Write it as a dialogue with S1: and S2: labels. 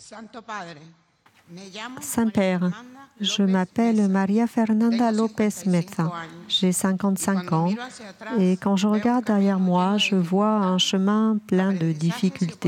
S1: Saint-Père, je m'appelle Maria Fernanda López Meza. J'ai 55 ans et quand je regarde derrière moi, je vois un chemin plein de difficultés.